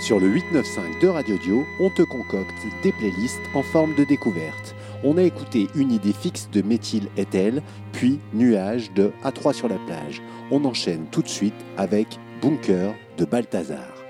Sur le 895 de Radio Dio, on te concocte des playlists en forme de découverte. On a écouté Une idée fixe de Méthyle et elle, puis Nuages de À3 sur la plage. On enchaîne tout de suite avec Bunker de Balthazar.